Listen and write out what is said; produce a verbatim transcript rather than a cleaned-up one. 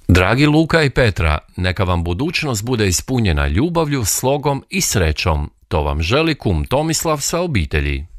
Dragi Luka i Petra, neka vam budućnost bude ispunjena ljubavlju, slogom i srećom. To vam želi kum Tomislav sa obitelji.